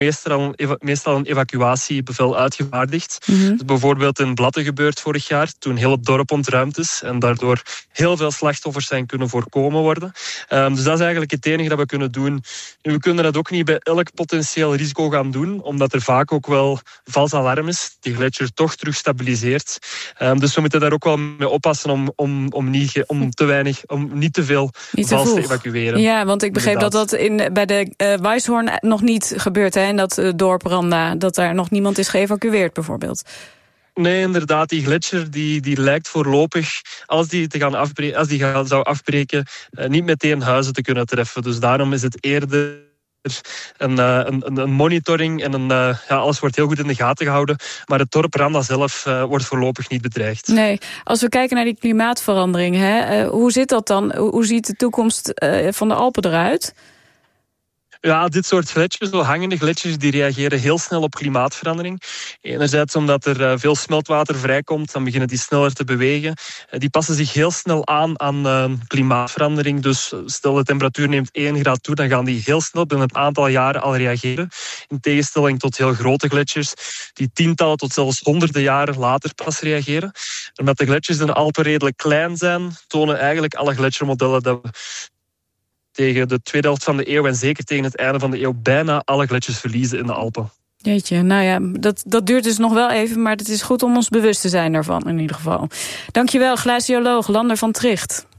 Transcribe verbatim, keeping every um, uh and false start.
meestal, meestal een evacuatiebevel uitgevaardigd. Mm-hmm. Dat is bijvoorbeeld in Blatten gebeurd vorig jaar, toen heel het dorp ontruimd is en daardoor heel veel slachtoffers zijn kunnen voorkomen worden. Um, dus dat is eigenlijk het enige dat we kunnen doen. En we kunnen dat ook niet bij elk potentieel risico gaan doen, omdat er vaak ook wel vals alarm is, die gletsjer toch terug stabiliseert. Um, dus we moeten daar ook wel mee oppassen om, om, om, niet, om te weinig, om niet te veel niet te vals vroeg. te evacueren. Ja, want ik begreep Inderdaad. dat dat in, bij de uh, Weisshorn nog niet gebeurt, hè, in dat uh, dorp Randa, dat daar nog niemand is geëvacueerd bijvoorbeeld. Nee, inderdaad, die gletsjer die, die lijkt voorlopig, als die, te gaan afbreken, als die gaan, zou afbreken, uh, niet meteen huizen te kunnen treffen. Dus daarom is het eerder een, uh, een, een monitoring en een, uh, ja, alles wordt heel goed in de gaten gehouden. Maar het dorp Randa zelf uh, wordt voorlopig niet bedreigd. Nee, als we kijken naar die klimaatverandering, hè, uh, hoe zit dat dan? Hoe ziet de toekomst uh, van de Alpen eruit? Ja, dit soort gletsjers, zo hangende gletsjers, die reageren heel snel op klimaatverandering. Enerzijds omdat er uh, veel smeltwater vrijkomt, dan beginnen die sneller te bewegen. Uh, die passen zich heel snel aan aan uh, klimaatverandering. Dus stel de temperatuur neemt één graad toe, dan gaan die heel snel binnen een aantal jaren al reageren. In tegenstelling tot heel grote gletsjers, die tientallen tot zelfs honderden jaren later pas reageren. Omdat de gletsjers in de Alpen redelijk klein zijn, tonen eigenlijk alle gletsjermodellen dat we tegen de tweede helft van de eeuw en zeker tegen het einde van de eeuw bijna alle gletsjers verliezen in de Alpen. Jeetje, nou ja, dat, dat duurt dus nog wel even, maar het is goed om ons bewust te zijn daarvan in ieder geval. Dankjewel, glacioloog Lander van Tricht.